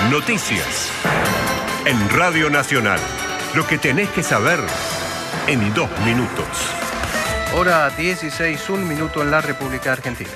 Noticias. En Radio Nacional. Lo que tenés que saber en 2 minutos. Hora 16, 1 minuto en la República Argentina.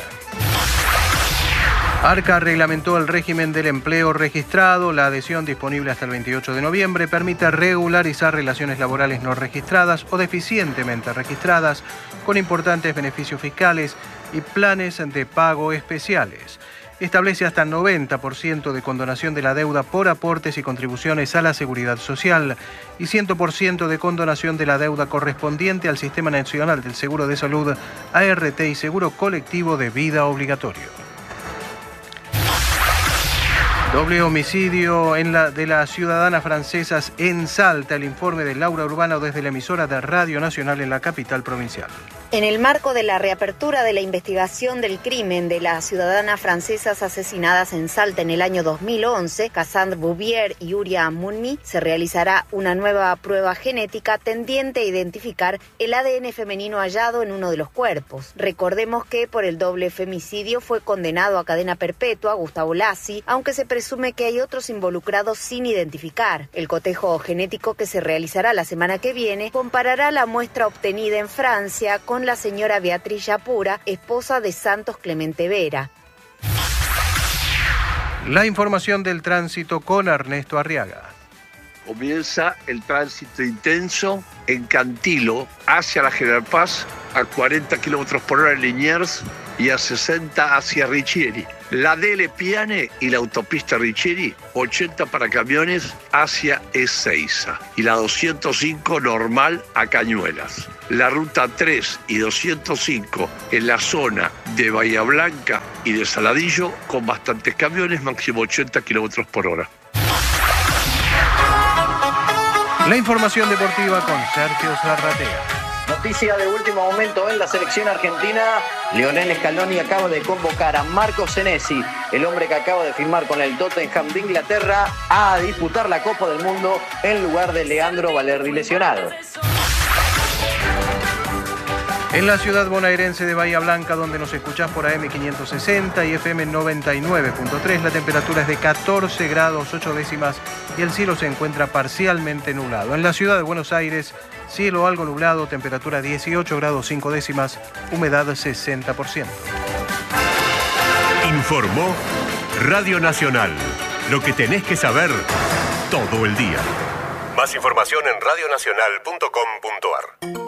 ARCA reglamentó el régimen del empleo registrado. La adhesión, disponible hasta el 28 de noviembre, permite regularizar relaciones laborales no registradas o deficientemente registradas con importantes beneficios fiscales y planes de pago especiales. Establece hasta 90% de condonación de la deuda por aportes y contribuciones a la seguridad social y 100% de condonación de la deuda correspondiente al Sistema Nacional del Seguro de Salud, ART y Seguro Colectivo de Vida Obligatorio. Doble homicidio de las ciudadanas francesas en Salta. El informe de Laura Urbano desde la emisora de Radio Nacional en la capital provincial. En el marco de la reapertura de la investigación del crimen de las ciudadanas francesas asesinadas en Salta en el año 2011, Cassandre Bouvier y Yuria Munmi, se realizará una nueva prueba genética tendiente a identificar el ADN femenino hallado en uno de los cuerpos. Recordemos que por el doble femicidio fue condenado a cadena perpetua Gustavo Lassi, aunque se presume que hay otros involucrados sin identificar. El cotejo genético, que se realizará la semana que viene, comparará la muestra obtenida en Francia con la señora Beatriz Yapura, esposa de Santos Clemente Vera. La información del tránsito con Ernesto Arriaga. Comienza el tránsito intenso en Cantilo hacia la General Paz, a 40 km/h en Liniers y a 60 hacia Richieri. La Dele Piane y la autopista Richieri, 80 para camiones hacia Ezeiza. Y la 205 normal a Cañuelas. La ruta 3 y 205 en la zona de Bahía Blanca y de Saladillo, con bastantes camiones, máximo 80 km/h. La información deportiva con Sergio Zarratea. Noticia de último momento en la selección argentina. Lionel Scaloni acaba de convocar a Marco Senesi, el hombre que acaba de firmar con el Tottenham de Inglaterra, a disputar la Copa del Mundo en lugar de Leandro Balerdi lesionado. En la ciudad bonaerense de Bahía Blanca, donde nos escuchás por AM 560 y FM 99.3, la temperatura es de 14 grados 8 décimas y el cielo se encuentra parcialmente nublado. En la ciudad de Buenos Aires, cielo algo nublado, temperatura 18 grados 5 décimas, humedad 60%. Informó Radio Nacional. Lo que tenés que saber todo el día. Más información en radionacional.com.ar.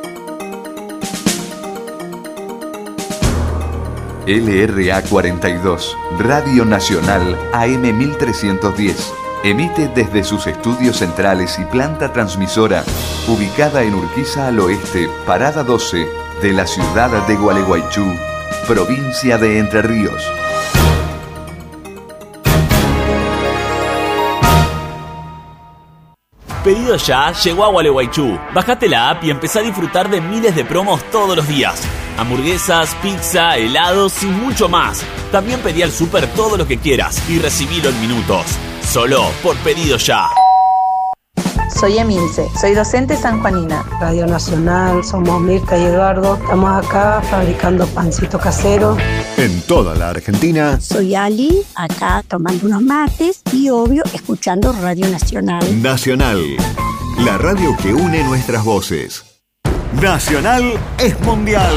LRA 42, Radio Nacional AM 1310. Emite desde sus estudios centrales y planta transmisora, ubicada en Urquiza al oeste, Parada 12, de la ciudad de Gualeguaychú, provincia de Entre Ríos. Pedido Ya llegó a Gualeguaychú. Bajate la app y empezá a disfrutar de miles de promos todos los días. Hamburguesas, pizza, helados y mucho más. También pedí al súper todo lo que quieras y recibilo en minutos. Solo por Pedido Ya. Soy Emilce, soy docente sanjuanina. Radio Nacional, somos Mirta y Eduardo. Estamos acá fabricando pancito casero. En toda la Argentina. Soy Ali, acá tomando unos mates y obvio escuchando Radio Nacional. Nacional, la radio que une nuestras voces. Nacional es mundial.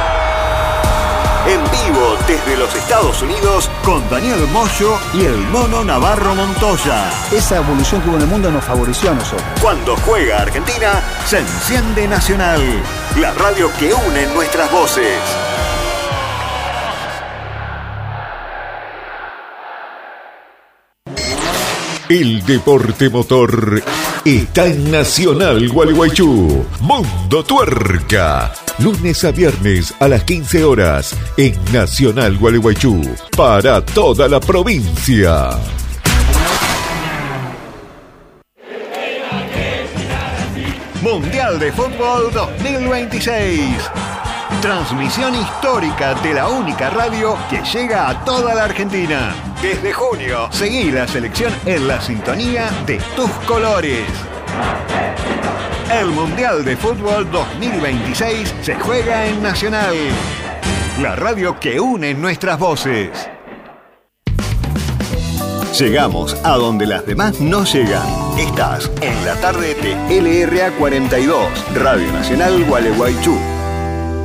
En vivo desde los Estados Unidos con Daniel Moyo y el Mono Navarro Montoya. Esa evolución que hubo en el mundo nos favoreció a nosotros. Cuando juega Argentina, se enciende Nacional, la radio que une nuestras voces. El deporte motor está en Nacional Gualeguaychú. Mundo Tuerca. Lunes a viernes a las 15 horas en Nacional Gualeguaychú. Para toda la provincia. Mundial de Fútbol 2026. Transmisión histórica de la única radio que llega a toda la Argentina. Desde junio, seguí la selección en la sintonía de tus colores. El Mundial de Fútbol 2026 se juega en Nacional, la radio que une nuestras voces. Llegamos a donde las demás no llegan. Estás en la tarde de LRA 42, Radio Nacional Gualeguaychú.